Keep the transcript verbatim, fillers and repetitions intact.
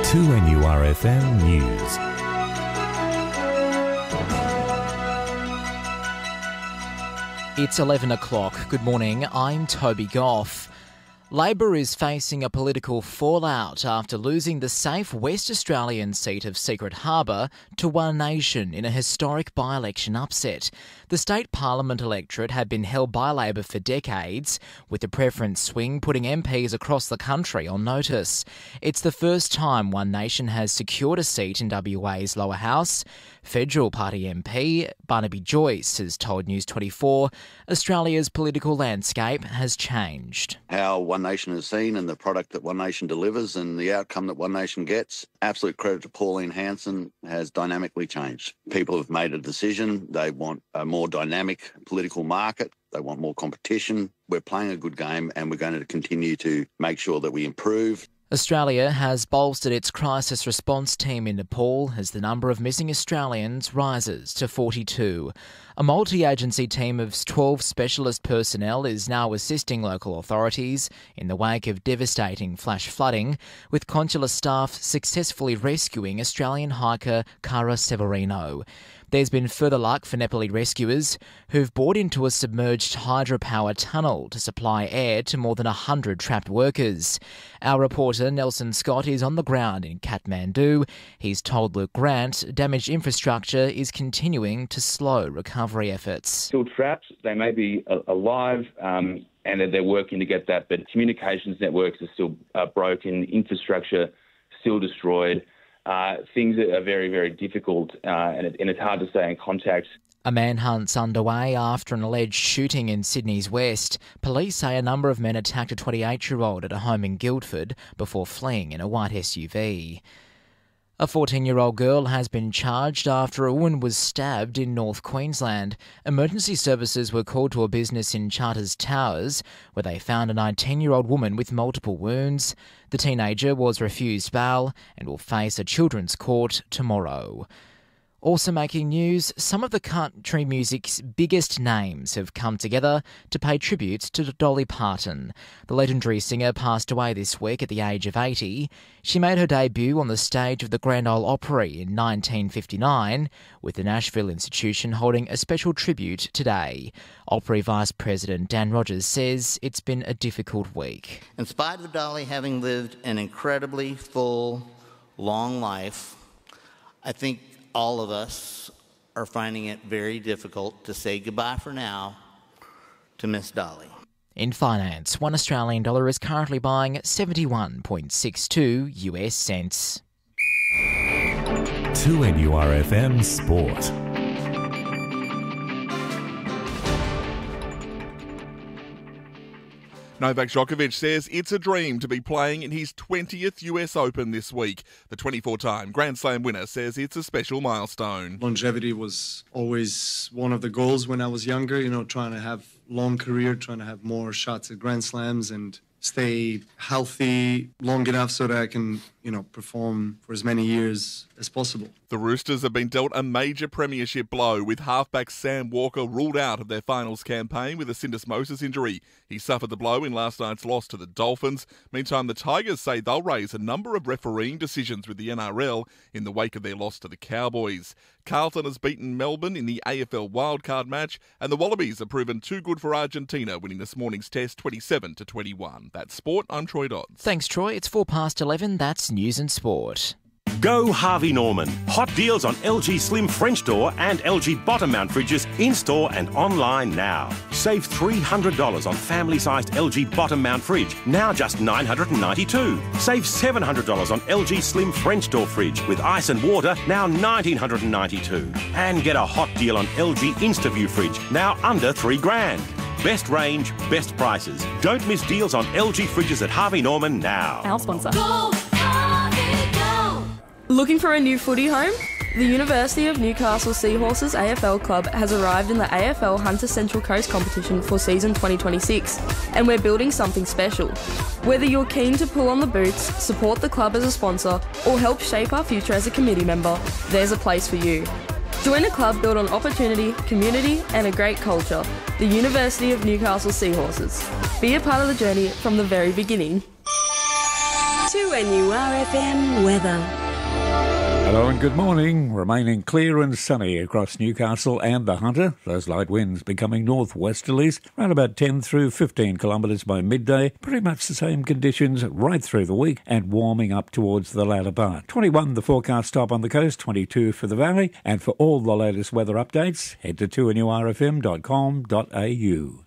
two N U R F M News. It's eleven o'clock. Good morning, I'm Toby Goff. Labor is facing a political fallout after losing the safe West Australian seat of Secret Harbour to One Nation in a historic by-election upset. The state parliament electorate had been held by Labor for decades, with the preference swing putting M Ps across the country on notice. It's the first time One Nation has secured a seat in W A's lower house. Federal Party M P Barnaby Joyce has told News twenty-four Australia's political landscape has changed. How One Nation is seen and the product that One Nation delivers and the outcome that One Nation gets, absolute credit to Pauline Hanson, has dynamically changed. People have made a decision. They want a more dynamic political market. They want more competition. We're playing a good game and we're going to continue to make sure that we improve. Australia has bolstered its crisis response team in Nepal as the number of missing Australians rises to forty-two. A multi-agency team of twelve specialist personnel is now assisting local authorities in the wake of devastating flash flooding, with consular staff successfully rescuing Australian hiker Cara Severino. There's been further luck for Nepali rescuers who've bored into a submerged hydropower tunnel to supply air to more than one hundred trapped workers. Our reporter Nelson Scott is on the ground in Kathmandu. He's told Luke Grant damaged infrastructure is continuing to slow recovery efforts. Still trapped, they may be alive um, and they're working to get that, but communications networks are still uh, broken, infrastructure still destroyed. Uh, things are very, very difficult uh, and, it, and it's hard to stay in contact. A manhunt's underway after an alleged shooting in Sydney's West. Police say a number of men attacked a twenty-eight-year-old at a home in Guildford before fleeing in a white S U V. A fourteen-year-old girl has been charged after a woman was stabbed in North Queensland. Emergency services were called to a business in Charters Towers, where they found a nineteen-year-old woman with multiple wounds. The teenager was refused bail and will face a children's court tomorrow. Also making news, some of the country music's biggest names have come together to pay tribute to Dolly Parton. The legendary singer passed away this week at the age of eighty. She made her debut on the stage of the Grand Ole Opry in nineteen fifty-nine, with the Nashville Institution holding a special tribute today. Opry Vice President Dan Rogers says it's been a difficult week. In spite of Dolly having lived an incredibly full, long life, I think all of us are finding it very difficult to say goodbye for now to Miss Dolly. In finance, one Australian dollar is currently buying seventy-one point six two U S cents. two N U R F M Sport. Novak Djokovic says it's a dream to be playing in his twentieth U S Open this week. The twenty-four-time Grand Slam winner says it's a special milestone. Longevity was always one of the goals when I was younger, you know, trying to have long career, trying to have more shots at Grand Slams and stay healthy long enough so that I can, you know, perform for as many years as possible. The Roosters have been dealt a major premiership blow, with halfback Sam Walker ruled out of their finals campaign with a syndesmosis injury. He suffered the blow in last night's loss to the Dolphins. Meantime, the Tigers say they'll raise a number of refereeing decisions with the N R L in the wake of their loss to the Cowboys. Carlton has beaten Melbourne in the A F L wildcard match, and the Wallabies have proven too good for Argentina, winning this morning's test twenty-seven to twenty-one. That's sport. I'm Troy Dodds. Thanks, Troy. It's four past eleven. That's news and sport. Go Harvey Norman. Hot deals on L G Slim French door and L G bottom mount fridges in-store and online now. Save three hundred dollars on family-sized L G bottom mount fridge, now just nine hundred ninety-two dollars. Save seven hundred dollars on L G Slim French door fridge with ice and water, now one thousand nine hundred ninety-two dollars. And get a hot deal on L G InstaView fridge, now under three grand. Best range, best prices. Don't miss deals on L G fridges at Harvey Norman now. Our sponsor. Go, Harvey, go! Looking for a new footy home? The University of Newcastle Seahorses A F L Club has arrived in the A F L Hunter Central Coast competition for season twenty twenty-six, and we're building something special. Whether you're keen to pull on the boots, support the club as a sponsor, or help shape our future as a committee member, there's a place for you. Join a club built on opportunity, community, and a great culture. The University of Newcastle Seahorses. Be a part of the journey from the very beginning. two N U R F M weather. Hello and good morning. Remaining clear and sunny across Newcastle and the Hunter. Those light winds becoming northwesterlies, around about ten through fifteen kilometres by midday. Pretty much the same conditions right through the week and warming up towards the latter part. twenty-one the forecast top on the coast, twenty-two for the valley. And for all the latest weather updates, head to two N U R F M dot com dot A U.